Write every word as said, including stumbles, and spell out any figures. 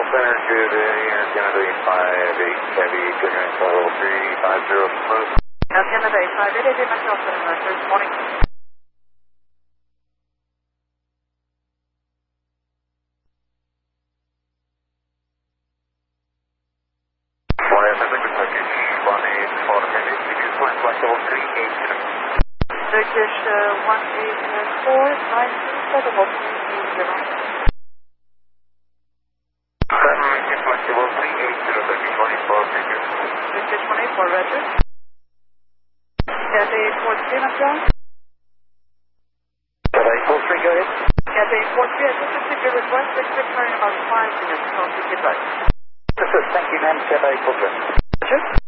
Center, good day, Antenna Bay five eight, Heavy, good night, level three five zero, smooth. Antenna Bay five eight, Heavy, Metro, Good morning. Turkish uh, one eight four nine two seven one three zero. Flexible three eight zero, Turkish one eight four, thank you. Turkish one eight four, Roger. Cathay four three, Metro. Cathay four three, go ahead. Cathay four three, I just received your request. It's returning about five minutes, so keep it right. This is, thank you, ma'am, Cathay four three. Roger.